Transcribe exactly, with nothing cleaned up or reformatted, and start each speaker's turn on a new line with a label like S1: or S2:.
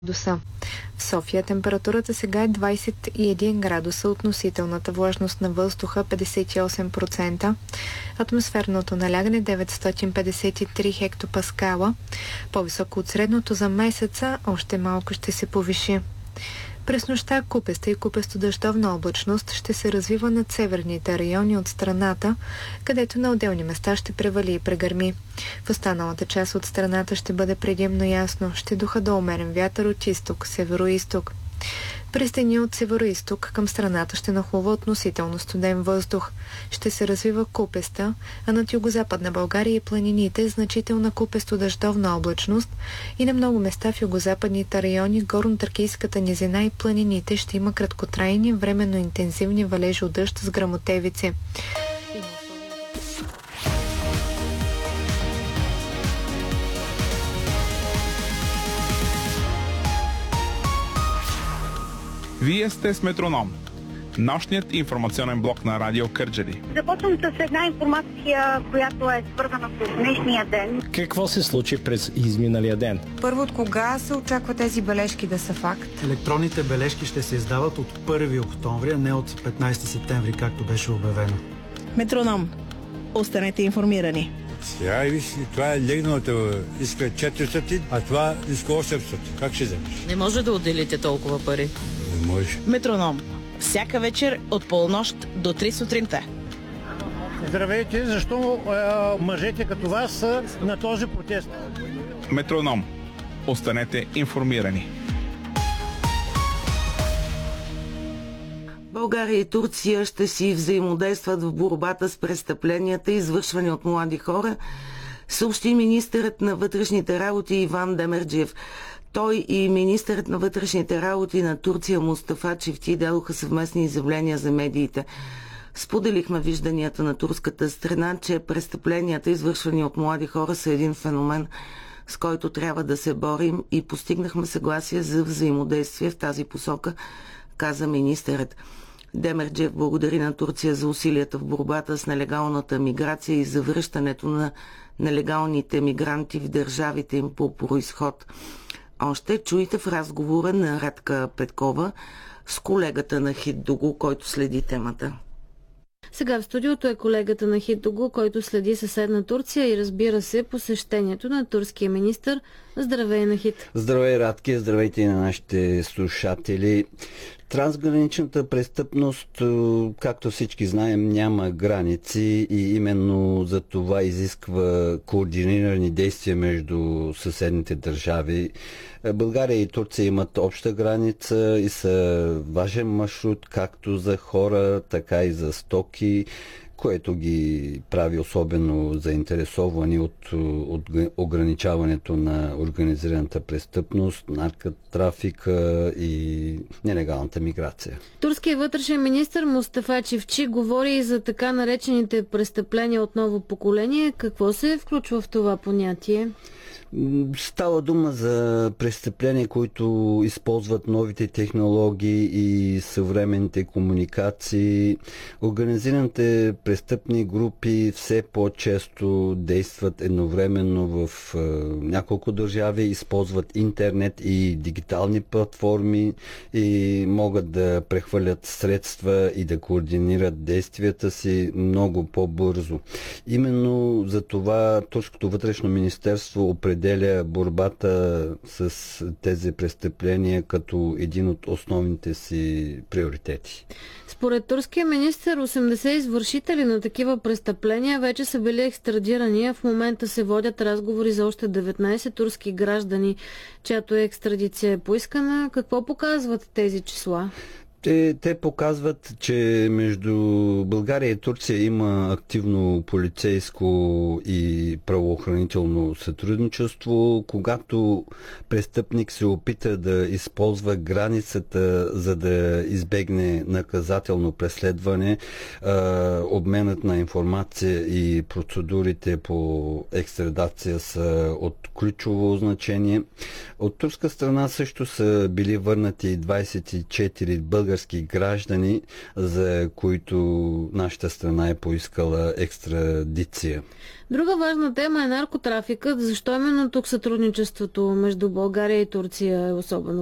S1: градуса. В София температурата сега е двадесет и един градуса, относителната влажност на въздуха петдесет и осем процента, атмосферното налягане деветстотин петдесет и три хектопаскала, по-високо от средното за месеца, още малко ще се повиши. През нощта купеста и купесто-дъждовна облачност ще се развива над северните райони от страната, където на отделни места ще превали и прегърми. В останалата част от страната ще бъде предимно ясно, ще духа до умерен вятър от изток, северо-изток. През деня от северо-изток към страната ще нахлува относително студен въздух. Ще се развива купеста, а над югозападна България и планините значителна купесто-дъждовна облачност и на много места в югозападните райони, горно-тракийската низина и планините ще има краткотрайни, временно интензивни валежи от дъжд с гръмотевици.
S2: Вие сте с Метроном, нощният информационен блок на Радио Кърджали.
S3: Започвам с една информация, която е свързана с днешния ден.
S4: Какво се случи през изминалия ден?
S5: Първо, от кога се очаква тези бележки да са факт?
S6: Електронните бележки ще се издават от първи октомври, а не от петнадесети септември, както беше обявено.
S7: Метроном. Останете информирани.
S8: Сега виж, това е легналото, иска четиристотин, а това иска осемстотин. Как ще вземеш?
S9: Не може да отделите толкова пари.
S8: Не може.
S7: Метроном. Всяка вечер от полунощ до три сутринта.
S10: Здравейте, защо е, мъжете като вас са на този протест?
S2: Метроном. Останете информирани.
S11: България и Турция ще си взаимодействат в борбата с престъпленията, извършвани от млади хора, съобщи министърът на вътрешните работи Иван Демерджиев. Той и министърът на вътрешните работи на Турция Мустафа Чифти дадоха съвместни изявления за медиите. Споделихме вижданията на турската страна, че престъпленията, извършвани от млади хора, са един феномен, с който трябва да се борим, и постигнахме съгласие за взаимодействие в тази посока, каза министърът. Демерджиев благодари на Турция за усилията в борбата с нелегалната миграция и за връщането на нелегалните мигранти в държавите им по произход. Още чуете в разговора на Радка Петкова с колегата на Хиддогу, който следи темата.
S12: Сега в студиото е колегата на Хиддогу, който следи съседна Турция и, разбира се, посещението на турския министър. Здравей, Нахид!
S13: Здравей, Радки! Здравейте и на нашите слушатели! Трансграничната престъпност, както всички знаем, няма граници и именно за това изисква координирани действия между съседните държави. България и Турция имат обща граница и са важен маршрут както за хора, така и за стоки, което ги прави особено заинтересовани от, от ограничаването на организираната престъпност, наркотрафика и нелегалната миграция.
S12: Турският вътрешен министър Мустафа Чифти говори и за така наречените престъпления от ново поколение. Какво се включва в това понятие?
S13: Става дума за престъпления, които използват новите технологии и съвременните комуникации. Организираните престъпни групи все по-често действат едновременно в е, няколко държави, използват интернет и дигитални платформи и могат да прехвърлят средства и да координират действията си много по-бързо. Именно за това Турското вътрешно министерство определя борбата с тези престъпления като един от основните си приоритети.
S12: Според турския министър, осемдесет извършители на такива престъпления вече са били екстрадирани, а в момента се водят разговори за още деветнадесет турски граждани, чиято екстрадиция е поискана. Какво показват тези числа?
S13: Те, те показват, че между България и Турция има активно полицейско и правоохранително сътрудничество. Когато престъпник се опита да използва границата, за да избегне наказателно преследване, обменът на информация и процедурите по екстрадация са от ключово значение. От турска страна също са били върнати двадесет и четири български български граждани, за които нашата страна е поискала екстрадиция.
S12: Друга важна тема е наркотрафикът. Защо именно тук сътрудничеството между България и Турция е особено